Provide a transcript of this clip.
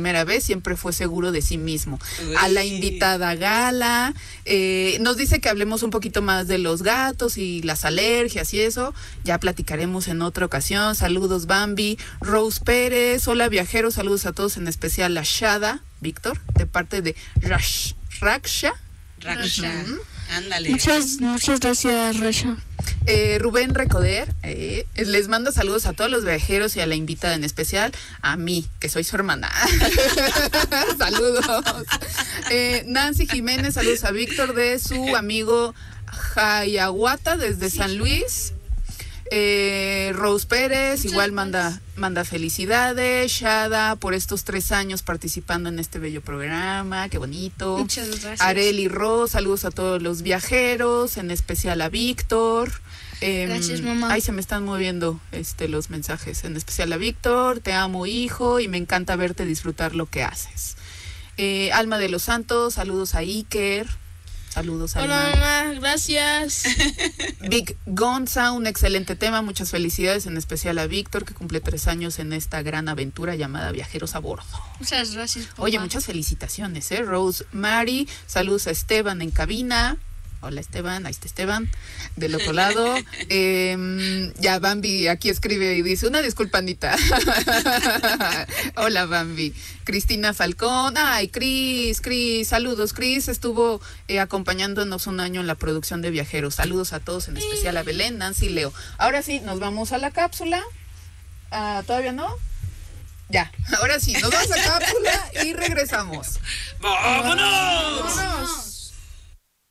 primera vez siempre fue seguro de sí mismo. A la invitada Gala, nos dice que hablemos un poquito más de los gatos y las alergias y eso, ya platicaremos en otra ocasión. Saludos Bambi. Rose Pérez, hola viajeros, saludos a todos, en especial a Shada, Víctor, de parte de Raksha. Ándale. Muchas gracias, Rasha. Rubén Recoder les manda saludos a todos los viajeros y a la invitada, en especial a mí, que soy su hermana. Saludos. Nancy Jiménez, saludos a Víctor de su amigo Hayahuata desde San Luis. Rose Pérez igual manda felicidades. Shada por estos 3 años participando en este bello programa, qué bonito. Muchas gracias. Areli Ro, saludos a todos los viajeros, en especial a Víctor. Gracias, mamá. Ay, se me están moviendo los mensajes, en especial a Víctor, te amo hijo y me encanta verte disfrutar lo que haces. Alma de los Santos, saludos a Iker. Saludos, Alma. Hola, mamá, gracias. Vic Gonza, un excelente tema, muchas felicidades, en especial a Víctor, que cumple 3 años en esta gran aventura llamada Viajeros a Bordo. Muchas gracias, papá. Oye, muchas felicitaciones, Rose Mari, saludos a Esteban en cabina. Hola Esteban, ahí está Esteban, del otro lado. Ya Bambi aquí escribe y dice, una disculpa Anita. Hola Bambi. Cristina Falcón, ay Cris, saludos. Cris estuvo acompañándonos un año en la producción de Viajeros. Saludos a todos, en especial a Belén, Nancy, Leo. Ahora sí, nos vamos a la cápsula. ¿Todavía no? Ya, ahora sí, nos vamos a la cápsula y regresamos. ¡Vámonos!